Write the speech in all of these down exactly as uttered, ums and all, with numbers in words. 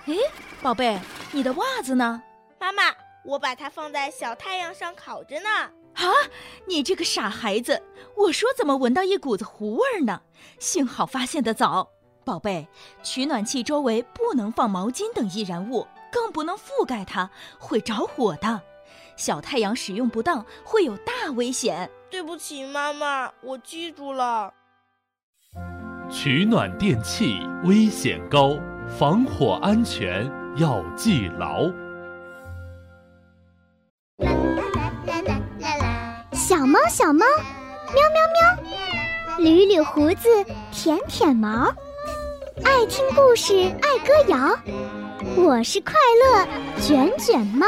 诶，宝贝，你的袜子呢？ 妈妈，我把它放在小太阳上烤着呢。 啊，你这个傻孩子，我说怎么闻到一股子糊味呢？幸好发现得早。宝贝，取暖器周围不能放毛巾等易燃物，更不能覆盖它，会着火的。小太阳使用不当会有大危险。 对不起妈妈，我记住了。 取暖电器危险高，防火安全要记牢。 小猫小猫，喵喵喵，捋捋胡子，舔舔毛，爱听故事，爱歌谣。我是快乐卷卷猫。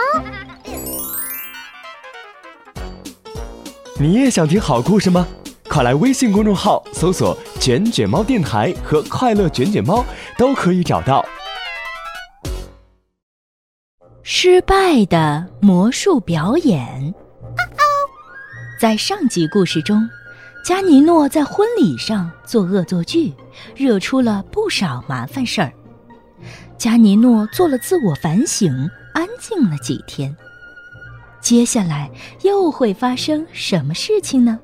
你也想听好故事吗？快来微信公众号搜索卷卷猫电台和快乐卷卷猫，都可以找到。 失败的魔术表演。在上集故事中，加尼诺在婚礼上做恶作剧，惹出了不少麻烦事儿。加尼诺做了自我反省，安静了几天。接下来又会发生什么事情呢？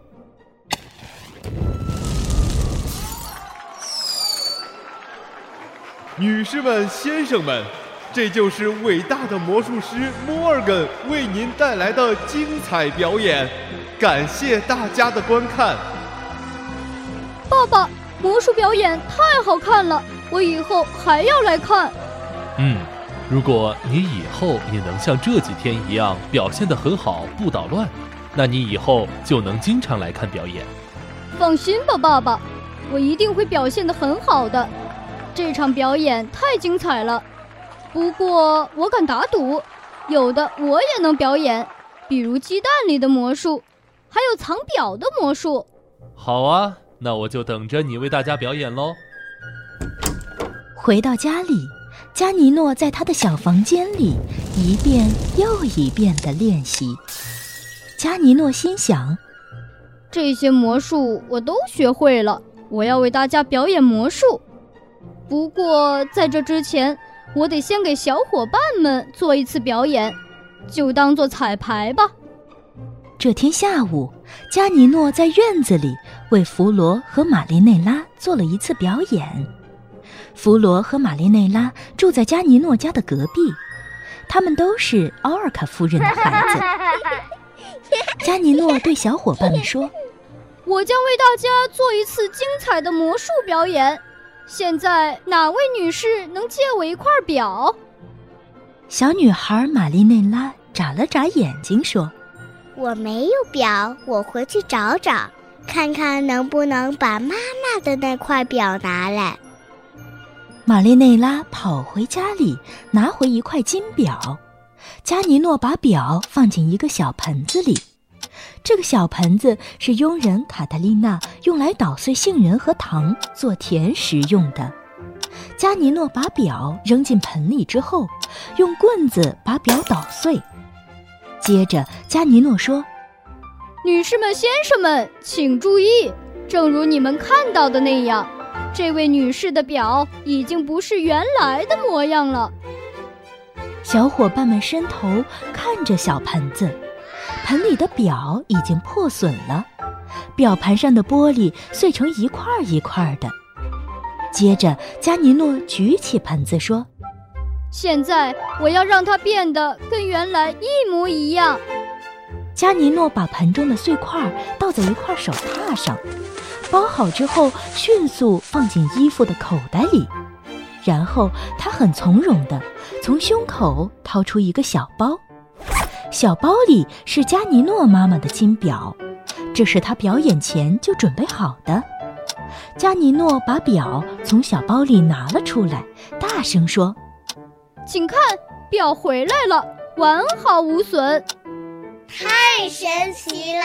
女士们、先生们，这就是伟大的魔术师摩尔根为您带来的精彩表演，感谢大家的观看。 爸爸，魔术表演太好看了，我以后还要来看。 嗯，如果你以后也能像这几天一样表现得很好，不捣乱，那你以后就能经常来看表演。 放心吧，爸爸，我一定会表现得很好的。这场表演太精彩了，不过我敢打赌，有的我也能表演，比如鸡蛋里的魔术，还有藏表的魔术。 好啊，那我就等着你为大家表演咯。 回到家里，加尼诺在他的小房间里一遍又一遍地练习。加尼诺心想， 这些魔术我都学会了，我要为大家表演魔术。不过在这之前，我得先给小伙伴们做一次表演，就当做彩排吧。 这天下午，加尼诺在院子里为弗罗和玛丽内拉做了一次表演。弗罗和玛丽内拉住在加尼诺家的隔壁，他们都是奥尔卡夫人的孩子。加尼诺对小伙伴们说， 我将为大家做一次精彩的魔术表演，现在哪位女士能借我一块表？ 小女孩玛丽内拉眨了眨眼睛说， 我没有表，我回去找找，看看能不能把妈妈的那块表拿来。 玛丽内拉跑回家里，拿回一块金表。加尼诺把表放进一个小盆子里，这个小盆子是佣人卡特丽娜用来捣碎杏仁和糖做甜食用的。加尼诺把表扔进盆里之后，用棍子把表捣碎。接着加尼诺说， 女士们、先生们，请注意，正如你们看到的那样，这位女士的表已经不是原来的模样了。 小伙伴们伸头看着小盆子，盆里的表已经破损了，表盘上的玻璃碎成一块一块的。接着加尼诺举起盆子说， 现在我要让它变得跟原来一模一样。 加尼诺把盆中的碎块倒在一块手帕上，包好之后迅速放进衣服的口袋里，然后他很从容地从胸口掏出一个小包，小包里是加尼诺妈妈的金表，这是他表演前就准备好的。加尼诺把表从小包里拿了出来，大声说， 请看，表回来了，完好无损。 太神奇了！